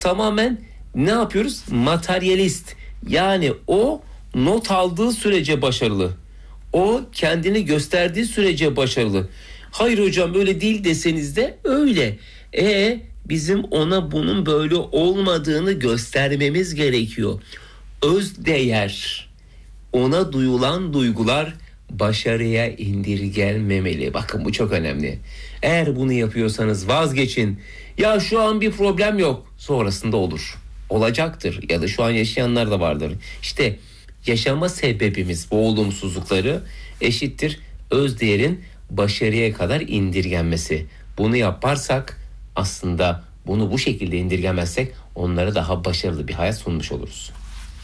tamamen ne yapıyoruz? Materyalist. Yani o not aldığı sürece başarılı. O kendini gösterdiği sürece başarılı. Hayır hocam öyle değil deseniz de öyle. Bizim ona bunun böyle olmadığını göstermemiz gerekiyor. Özdeğer, ona duyulan duygular başarıya indirgenmemeli. Bakın bu çok önemli. Eğer bunu yapıyorsanız vazgeçin. Ya şu an bir problem yok. Sonrasında olur. Olacaktır ya da şu an yaşayanlar da vardır. İşte yaşama sebebimiz bu olumsuzlukları eşittir özdeğerin başarıya kadar indirgenmesi. Bunu yaparsak aslında bunu bu şekilde indirgemezsek onlara daha başarılı bir hayat sunmuş oluruz.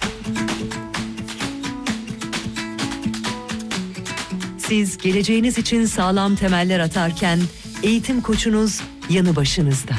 Siz geleceğiniz için sağlam temeller atarken eğitim koçunuz yanı başınızda.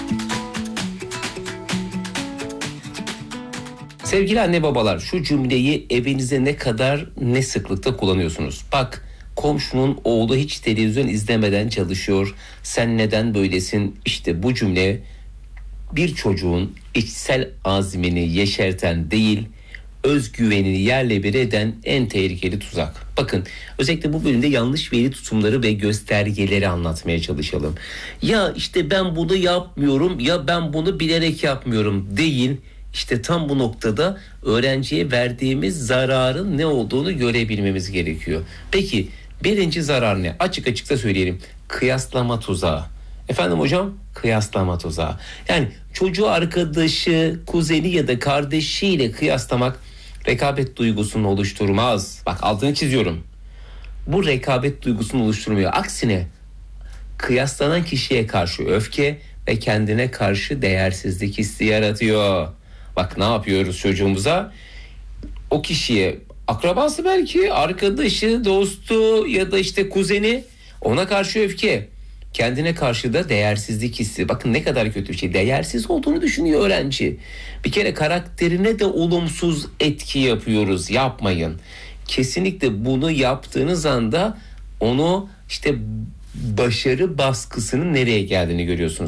Sevgili anne babalar, şu cümleyi evinizde ne sıklıkta kullanıyorsunuz? Bak, komşunun oğlu hiç televizyon izlemeden çalışıyor. Sen neden böylesin? İşte bu cümle bir çocuğun içsel azmini yeşerten değil, özgüvenini yerle bir eden en tehlikeli tuzak. Bakın, özellikle bu bölümde yanlış veri tutumları ve göstergeleri anlatmaya çalışalım. Ya işte ben bunu yapmıyorum, ya ben bunu bilerek yapmıyorum değil. İşte tam bu noktada öğrenciye verdiğimiz zararın ne olduğunu görebilmemiz gerekiyor. Peki birinci zarar ne? Açık açık da söyleyelim. Kıyaslama tuzağı. Efendim hocam? Kıyaslama tuzağı. Yani çocuğu arkadaşı, kuzeni ya da kardeşiyle kıyaslamak rekabet duygusunu oluşturmaz. Bak altını çiziyorum. Bu rekabet duygusunu oluşturmuyor. Aksine kıyaslanan kişiye karşı öfke ve kendine karşı değersizlik hissi yaratıyor. Bak ne yapıyoruz çocuğumuza? O kişiye akrabası belki, arkadaşı, dostu ya da işte kuzeni, ona karşı öfke. Kendine karşı da değersizlik hissi. Bakın ne kadar kötü bir şey. Değersiz olduğunu düşünüyor öğrenci. Bir kere karakterine de olumsuz etki yapıyoruz. Yapmayın. Kesinlikle bunu yaptığınız anda onu işte başarı baskısının nereye geldiğini görüyorsunuz.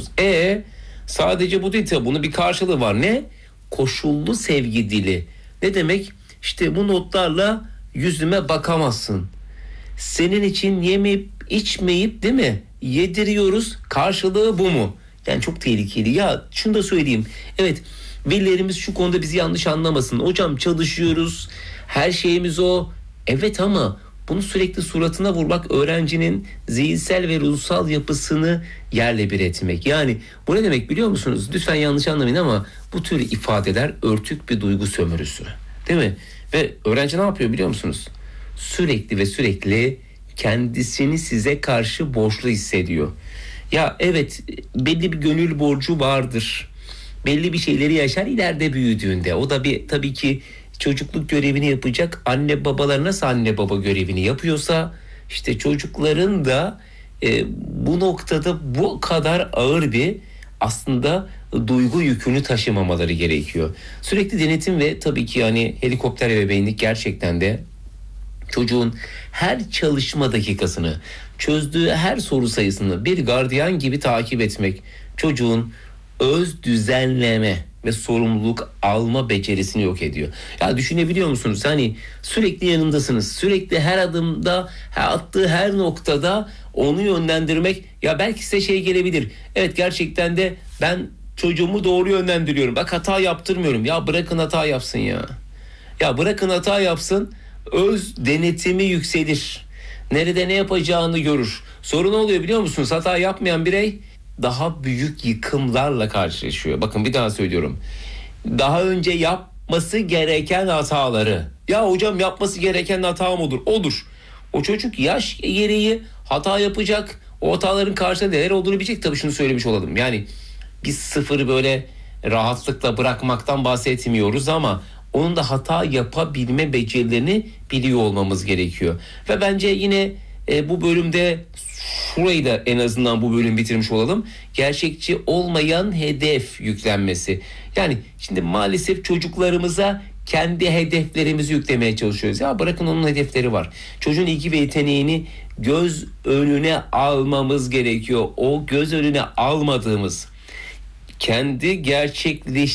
Sadece bu değil tabii. Bunun bir karşılığı var. Ne? Koşullu sevgi dili. Ne demek? İşte bu notlarla yüzüme bakamazsın. Senin için yemeyip içmeyip değil mi? Yediriyoruz. Karşılığı bu mu? Yani çok tehlikeli. Ya şunu da söyleyeyim. Evet, velilerimiz şu konuda bizi yanlış anlamasın. Hocam çalışıyoruz. Her şeyimiz o. Evet ama bunu sürekli suratına vurmak öğrencinin zihinsel ve ruhsal yapısını yerle bir etmek. Yani bu ne demek biliyor musunuz? Lütfen yanlış anlamayın ama bu tür ifadeler örtük bir duygu sömürüsü. Değil mi? Ve öğrenci ne yapıyor biliyor musunuz? Sürekli kendisini size karşı borçlu hissediyor. Ya evet, belli bir gönül borcu vardır. Belli bir şeyleri yaşar ileride büyüdüğünde. O da tabii ki çocukluk görevini yapacak. Anne babalar nasıl anne baba görevini yapıyorsa işte çocukların da bu noktada bu kadar ağır bir aslında duygu yükünü taşımamaları gerekiyor. Sürekli denetim ve tabii ki yani helikopter ebeveynlik gerçekten de çocuğun her çalışma dakikasını, çözdüğü her soru sayısını bir gardiyan gibi takip etmek, çocuğun öz düzenleme ve sorumluluk alma becerisini yok ediyor. Ya düşünebiliyor musunuz? Hani sürekli yanındasınız. Sürekli her adımda, attığı her noktada onu yönlendirmek. Ya belki size şey gelebilir. Evet, gerçekten de ben çocuğumu doğru yönlendiriyorum. Bak hata yaptırmıyorum. Ya bırakın hata yapsın ya. Ya bırakın hata yapsın. Öz denetimi yükselir. Nerede ne yapacağını görür. Sorun oluyor biliyor musunuz? Hata yapmayan birey daha büyük yıkımlarla karşılaşıyor. Bakın bir daha söylüyorum. Daha önce yapması gereken hataları. Ya hocam yapması gereken hata mı olur? Olur. O çocuk yaş gereği hata yapacak. O hataların karşısında neler olduğunu bilecek. Tabii şunu söylemiş olalım. Yani biz sıfırı böyle rahatlıkla bırakmaktan bahsetmiyoruz ama onun da hata yapabilme becerilerini biliyor olmamız gerekiyor. Ve bence yine bu bölümde şurayı da en azından bu bölüm bitirmiş olalım. Gerçekçi olmayan hedef yüklenmesi. Yani şimdi maalesef çocuklarımıza kendi hedeflerimizi yüklemeye çalışıyoruz. Ya bırakın onun hedefleri var. Çocuğun ilgi ve yeteneğini göz önüne almamız gerekiyor. O göz önüne almadığımız, Kendi